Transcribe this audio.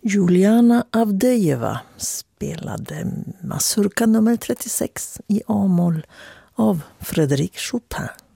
Juliana Avdejeva spelade mazurka nummer 36 i A-moll av Frédéric Chopin.